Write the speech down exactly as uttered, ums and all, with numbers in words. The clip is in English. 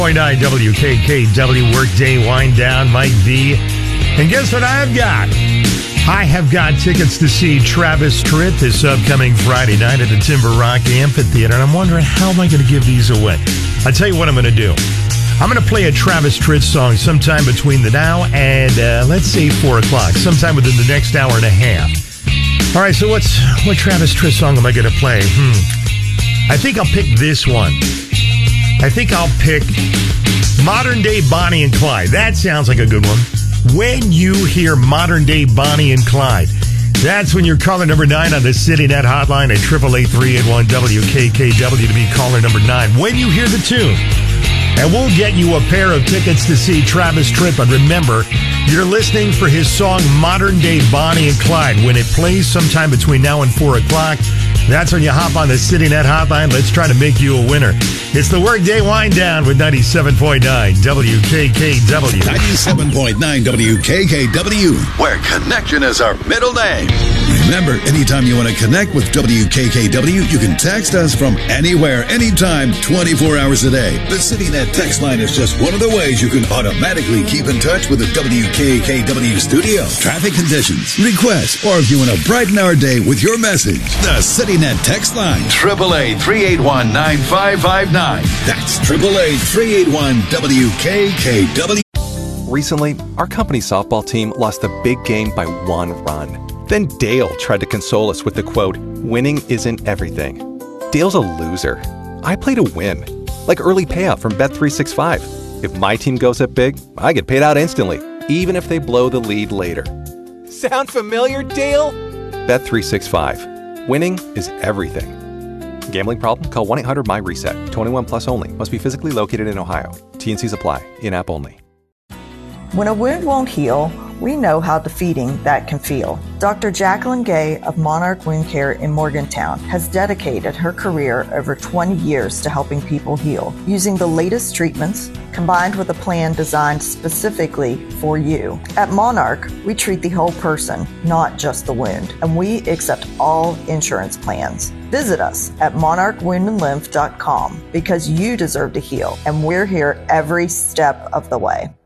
point nine W K K W Workday Wind Down, Mike V. And guess what I've got? I have got tickets to see Travis Tritt this upcoming Friday night at the Timber Rock Amphitheater. And I'm wondering, how am I going to give these away? I'll tell you what I'm going to do. I'm going to play a Travis Tritt song sometime between the now and, uh, let's say, four o'clock, sometime within the next hour and a half. All right, so what's what Travis Tritt song am I going to play? Hmm. I think I'll pick this one. I think I'll pick Modern Day Bonnie and Clyde. That sounds like a good one. When you hear Modern Day Bonnie and Clyde, that's when you're caller number nine on the CityNet hotline at eight eight eight, three eight one, W K K W to be caller number nine. When you hear the tune, and we'll get you a pair of tickets to see Travis Tritt. But remember, you're listening for his song Modern Day Bonnie and Clyde. When it plays sometime between now and four o'clock, that's when you hop on the CityNet hotline. Let's try to make you a winner. It's the Workday Wind Down with ninety-seven point nine W K K W. ninety-seven point nine W K K W, where connection is our middle name. Remember, anytime you want to connect with W K K W, you can text us from anywhere, anytime, twenty-four hours a day. The CityNet text line is just one of the ways you can automatically keep in touch with the W K K W studio. Traffic conditions, requests, or if you want to brighten our day with your message, the CityNet text line, eight eight eight, three eight one, nine five five nine. That's eight eight eight, three eight one, W K K W. Recently, our company softball team lost a big game by one run. Then Dale tried to console us with the quote, "Winning isn't everything." Dale's a loser. I play to win, like early payout from Bet three sixty-five. If my team goes up big, I get paid out instantly, even if they blow the lead later. Sound familiar, Dale? Bet three sixty-five. Winning is everything. Gambling problem? Call one eight hundred M Y reset. twenty-one plus only. Must be physically located in Ohio. T and Cs apply. In-app only. When a wound won't heal, we know how defeating that can feel. Doctor Jacqueline Gay of Monarch Wound Care in Morgantown has dedicated her career over twenty years to helping people heal, using the latest treatments combined with a plan designed specifically for you. At Monarch, we treat the whole person, not just the wound, and we accept all insurance plans. Visit us at monarch wound and lymph dot com because you deserve to heal, and we're here every step of the way.